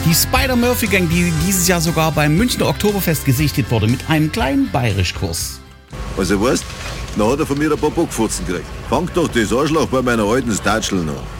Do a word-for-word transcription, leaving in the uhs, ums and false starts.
Die Spider-Murphy-Gang, die dieses Jahr sogar beim Münchner Oktoberfest gesichtet wurde, mit einem kleinen Bayerischkurs. Also weißt, dann hat er von mir ein paar Bockfurzen gekriegt. Fangt doch das Arschloch bei meiner alten Statschel noch.